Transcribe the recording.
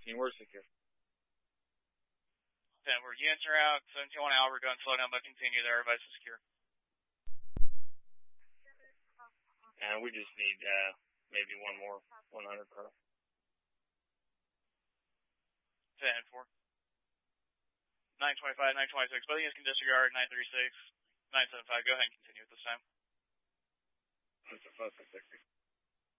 16, we're secure. 10, we're units are out, 71 Albert, going slow down, but continue there, everybody's secure. And we just need, maybe one more 100 pro. 10-4. 925, 926, both units can disregard, 936, 975, go ahead and continue at this time. That's a 560.